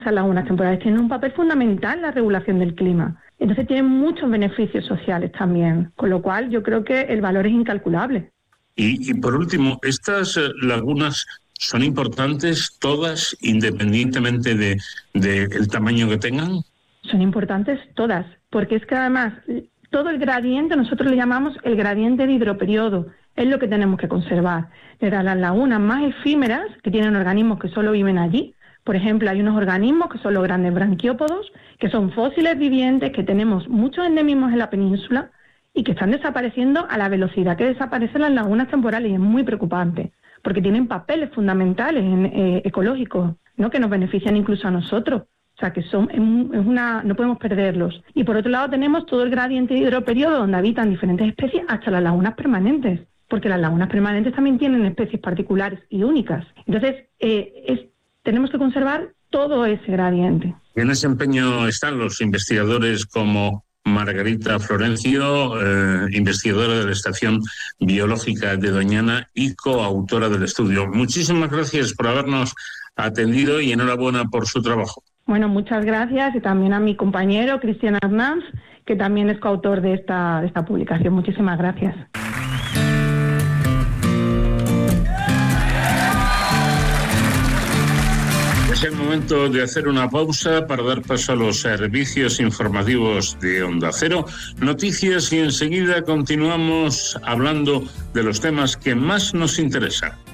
Esas lagunas temporales tienen un papel fundamental en la regulación del clima. Entonces tienen muchos beneficios sociales también, con lo cual yo creo que el valor es incalculable. Y por último, ¿estas lagunas son importantes todas, independientemente del tamaño que tengan? Son importantes todas, porque es que además todo el gradiente, nosotros le llamamos el gradiente de hidroperiodo, es lo que tenemos que conservar. Pero las lagunas más efímeras, que tienen organismos que solo viven allí, por ejemplo, hay unos organismos que son los grandes branquiópodos, que son fósiles vivientes, que tenemos muchos endemismos en la península y que están desapareciendo a la velocidad que desaparecen las lagunas temporales, y es muy preocupante, porque tienen papeles fundamentales ecológicos, ¿no?, que nos benefician incluso a nosotros. O sea, que no podemos perderlos. Y por otro lado tenemos todo el gradiente de hidroperiodo, donde habitan diferentes especies, hasta las lagunas permanentes, porque las lagunas permanentes también tienen especies particulares y únicas. Entonces, tenemos que conservar todo ese gradiente. En ese empeño están los investigadores como Margarita Florencio, investigadora de la Estación Biológica de Doñana y coautora del estudio. Muchísimas gracias por habernos atendido y enhorabuena por su trabajo. Bueno, muchas gracias, y también a mi compañero Cristian Hernández, que también es coautor de esta publicación. Muchísimas gracias. Es el momento de hacer una pausa para dar paso a los servicios informativos de Onda Cero, noticias, y enseguida continuamos hablando de los temas que más nos interesan.